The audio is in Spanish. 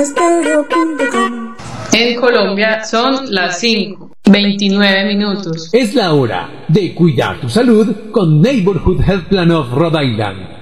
En Colombia son las 5:29. Es la hora de cuidar tu salud con Neighborhood Health Plan of Rhode Island.